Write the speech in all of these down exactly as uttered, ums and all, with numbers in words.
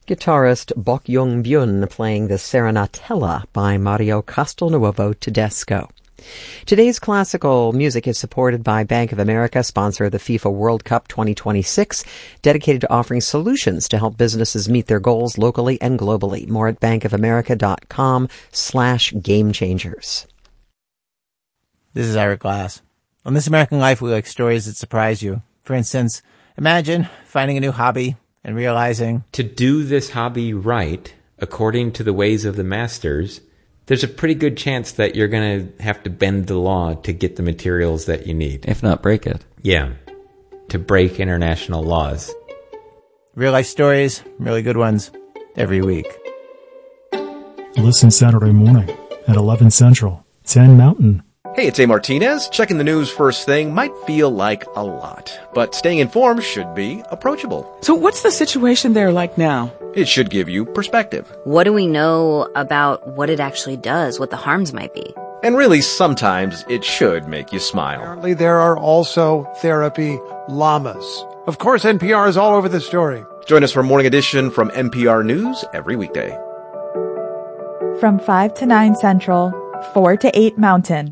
guitarist Bok Young-byun playing the Serenatella by Mario Castelnuovo Tedesco. Today's classical music is supported by Bank of America, sponsor of the FIFA World Cup twenty twenty-six, dedicated to offering solutions to help businesses meet their goals locally and globally. More at bankofamerica.com slash game changers. This is Ira Glass. On This American Life, we like stories that surprise you. For instance, imagine finding a new hobby and realizing to do this hobby right, according to the ways of the masters, there's a pretty good chance that you're going to have to bend the law to get the materials that you need. If not break it. Yeah, to break international laws. Real life stories, really good ones, every week. Listen Saturday morning at eleven Central, ten Mountain. Hey, it's A. Martinez. Checking the news first thing might feel like a lot, but staying informed should be approachable. So what's the situation there like now? It should give you perspective. What do we know about what it actually does, what the harms might be? And really, sometimes it should make you smile. Apparently, there are also therapy llamas. Of course, N P R is all over the story. Join us for Morning Edition from N P R News every weekday. From five to nine Central, four to eight Mountain.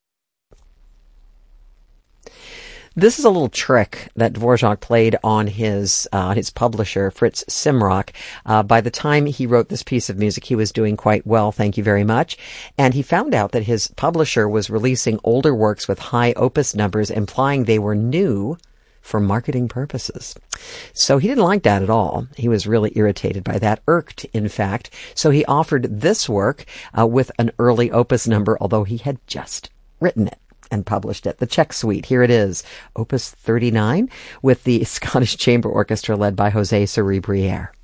This is a little trick that Dvorak played on his uh, his publisher, Fritz Simrock. Uh, by the time he wrote this piece of music, he was doing quite well, thank you very much. And he found out that his publisher was releasing older works with high opus numbers, implying they were new for marketing purposes. So he didn't like that at all. He was really irritated by that, irked, in fact. So he offered this work uh, with an early opus number, although he had just written it and published it. The Czech Suite. Here it is, Opus thirty-nine, with the Scottish Chamber Orchestra led by José Cerebriere.